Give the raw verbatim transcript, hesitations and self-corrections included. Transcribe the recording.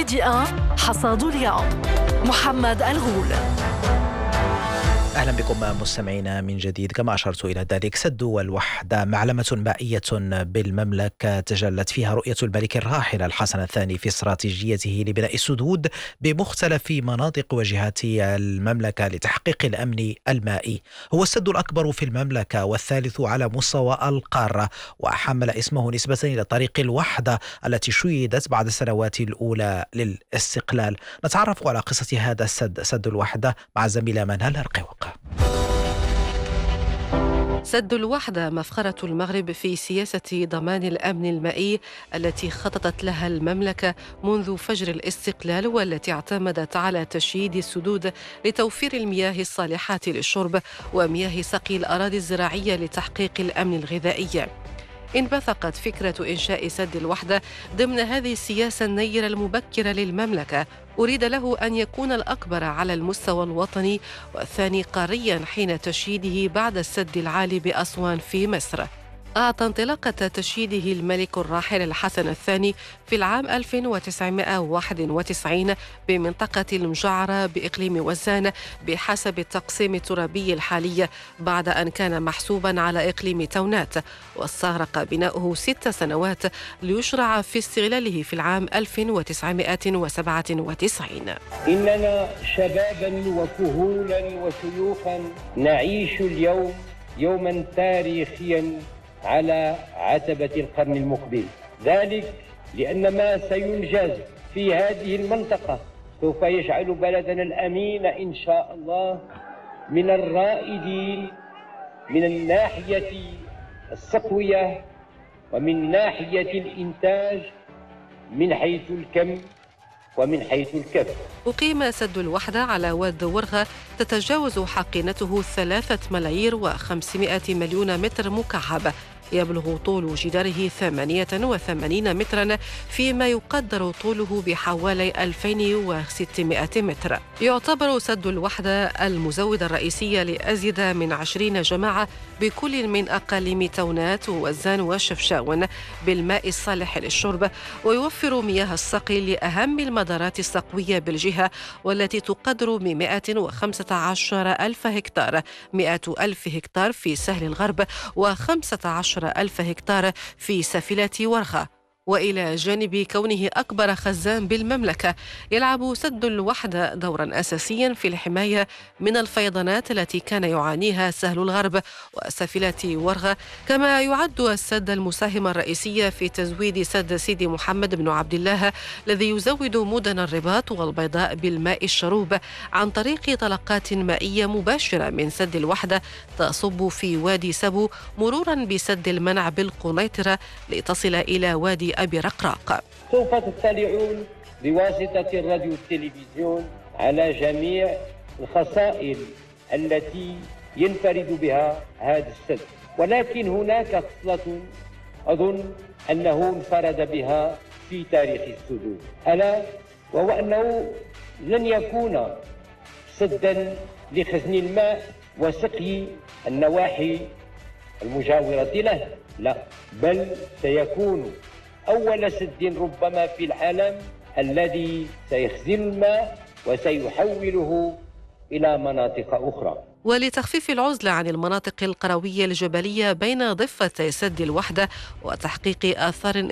ميديا حصاد اليوم محمد الغول. أهلا بكم مستمعينا من جديد. كما أشرت إلى ذلك، سد الوحدة معلمة مائية بالمملكة تجلت فيها رؤية الملك الراحل الحسن الثاني في استراتيجيته لبناء السدود بمختلف مناطق وجهات المملكة لتحقيق الأمن المائي. هو السد الأكبر في المملكة والثالث على مستوى القارة، وحمل اسمه نسبة إلى طريق الوحدة التي شيدت بعد السنوات الأولى للاستقلال. نتعرف على قصة هذا السد، سد الوحدة، مع الزميلة منال الرقيوق. سد الوحدة مفخرة المغرب في سياسة ضمان الأمن المائي التي خططت لها المملكة منذ فجر الاستقلال، والتي اعتمدت على تشييد السدود لتوفير المياه الصالحة للشرب ومياه سقي الأراضي الزراعية لتحقيق الأمن الغذائي. انبثقت فكرة إنشاء سد الوحدة ضمن هذه السياسة النيرة المبكرة للمملكة، أريد له أن يكون الأكبر على المستوى الوطني والثاني قاريا حين تشييده بعد السد العالي بأسوان في مصر. أعطى انطلاقة تشييده الملك الراحل الحسن الثاني في العام ألف وتسعمائة وواحد وتسعين بمنطقة المجعرة بإقليم وزان بحسب التقسيم الترابي الحالي، بعد أن كان محسوبا على إقليم تونات، واستغرق بناؤه ست سنوات ليشرع في استغلاله في العام ألف وتسعمائة وسبعة وتسعين. إننا شبابا وكهولا وشيوخا نعيش اليوم يوما تاريخيا على عتبة القرن المقبل، ذلك لأن ما سينجز في هذه المنطقة سوف يجعل بلدنا الأمين إن شاء الله من الرائدين من الناحية السقوية ومن ناحية الإنتاج من حيث الكم ومن حيث الكف. أقيم سد الوحدة على واد ورغة تتجاوز حقينته ثلاثة ملايير وخمسمائة مليون متر مكعب، يبلغ طول جداره ثمانية وثمانين مترا، فيما يقدر طوله بحوالي ألفين وستمائة متر. يعتبر سد الوحدة المزود الرئيسي لأزيد من عشرين جماعة بكل من أقاليم تونات ووزان وشفشاون بالماء الصالح للشرب، ويوفر مياه السقي لأهم المدارات السقوية بالجهة، والتي تقدر بمائة وخمسة عشر ألف هكتار، مائة ألف هكتار في سهل الغرب وخمسة عشر ألف هكتار في سفلة ورغة. وإلى جانب كونه أكبر خزان بالمملكة، يلعب سد الوحدة دورا أساسيا في الحماية من الفيضانات التي كان يعانيها سهل الغرب وسفلة ورغة، كما يعد السد المساهم الرئيسي في تزويد سد سيدي محمد بن عبد الله الذي يزود مدن الرباط والبيضاء بالماء الشروب عن طريق طلقات مائية مباشرة من سد الوحدة تصب في وادي سبو مرورا بسد المنع بالقنيطرة لتصل إلى وادي أبي رقراق. سوف تطلعون بواسطة الراديو والتلفزيون على جميع الخصائص التي ينفرد بها هذا السد، ولكن هناك خصلة أظن أنه انفرد بها في تاريخ السدود، ألا وهو أنه لن يكون سدا لخزن الماء وسقي النواحي المجاورة له، لا، بل سيكون أول سد ربما في العالم الذي سيخزن الماء وسيحوله إلى مناطق أخرى. ولتخفيف العزلة عن المناطق القروية الجبلية بين ضفتي سد الوحدة وتحقيق آثار